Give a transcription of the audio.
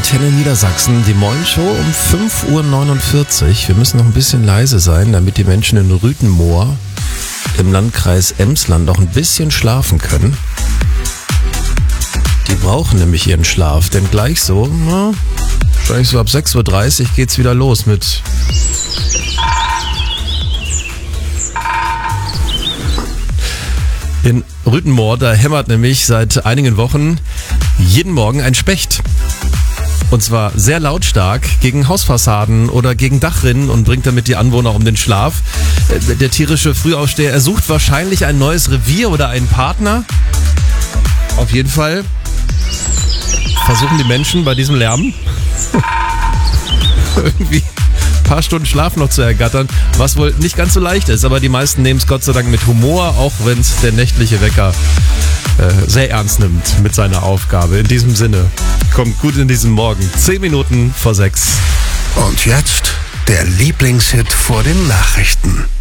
Antenne Niedersachsen, die Morgenshow um 5.49 Uhr. Wir müssen noch ein bisschen leise sein, damit die Menschen in Rüthenmoor im Landkreis Emsland noch ein bisschen schlafen können. Die brauchen nämlich ihren Schlaf, denn gleich so, wahrscheinlich so ab 6.30 Uhr geht's wieder los mit... In Rüthenmoor, da hämmert nämlich seit einigen Wochen jeden Morgen ein Specht. Und zwar sehr lautstark gegen Hausfassaden oder gegen Dachrinnen und bringt damit die Anwohner um den Schlaf. Der tierische Frühaufsteher, er sucht wahrscheinlich ein neues Revier oder einen Partner. Auf jeden Fall versuchen die Menschen bei diesem Lärm irgendwie ein paar Stunden Schlaf noch zu ergattern, was wohl nicht ganz so leicht ist, aber die meisten nehmen es Gott sei Dank mit Humor, auch wenn es der nächtliche Wecker sehr ernst nimmt mit seiner Aufgabe. In diesem Sinne, kommt gut in diesen Morgen. 10 Minuten vor 6. Und jetzt der Lieblingshit vor den Nachrichten.